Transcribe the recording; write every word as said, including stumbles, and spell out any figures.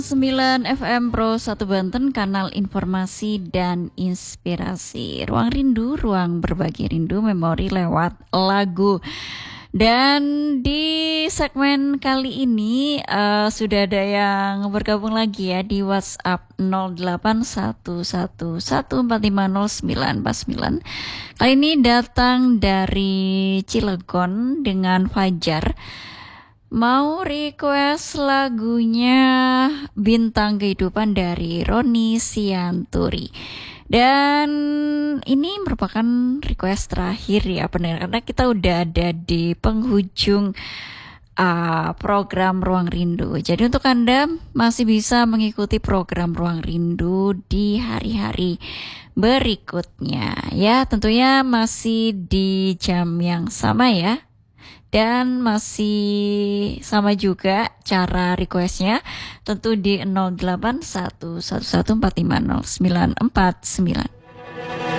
sembilan F M Pro satu Banten, kanal informasi dan inspirasi. Ruang rindu, ruang berbagi rindu, memori lewat lagu. Dan di segmen kali ini uh, sudah ada yang bergabung lagi ya di WhatsApp nol delapan satu satu satu empat lima nol sembilan empat sembilan. Kali ini datang dari Cilegon dengan Fajar. Mau request lagunya Bintang Kehidupan dari Roni Sianturi. Dan ini merupakan request terakhir ya pendengar, karena kita udah ada di penghujung uh, program Ruang Rindu. Jadi untuk Anda masih bisa mengikuti program Ruang Rindu di hari-hari berikutnya. Ya, tentunya masih di jam yang sama ya. Dan masih sama juga cara requestnya, tentu di nol delapan satu satu satu empat lima nol sembilan empat sembilan.